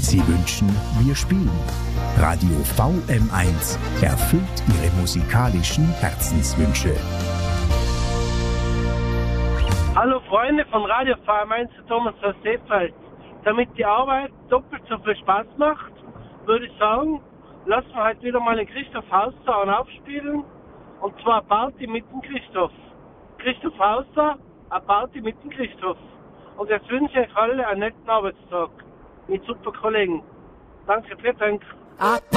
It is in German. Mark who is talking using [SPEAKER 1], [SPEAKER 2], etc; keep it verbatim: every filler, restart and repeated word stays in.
[SPEAKER 1] Sie wünschen, wir spielen. Radio V M eins erfüllt Ihre musikalischen Herzenswünsche.
[SPEAKER 2] Hallo Freunde von Radio V M eins, Thomas aus Seefeld. Damit die Arbeit doppelt so viel Spaß macht, würde ich sagen, lassen wir heute wieder mal den Christoph Haussound aufspielen. Und zwar Party mit dem Christoph. Christoph Haussound, eine Party mit dem Christoph. Und jetzt wünsche ich euch alle einen netten Arbeitstag mit super Kollegen. Danke, vielen Dank.